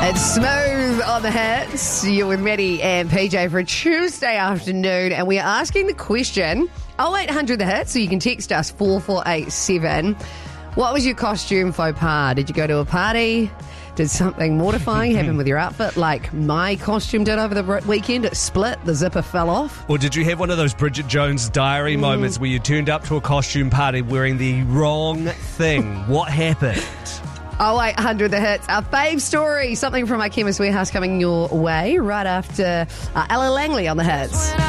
It's Smooth on the hits. You're with Maddie and PJ for a Tuesday afternoon, and we are asking the question 0800 the hits, so you can text us 4487. What was your costume faux pas? Did you go to a party? Did something mortifying happen with your outfit, like my costume did over the weekend? It split, the zipper fell off. Or did you have one of those Bridget Jones diary moments where you turned up to a costume party wearing the wrong thing? What happened? 0800 the hits. Our fave story, something from our Chemist Warehouse coming your way right after Ella Langley on the hits.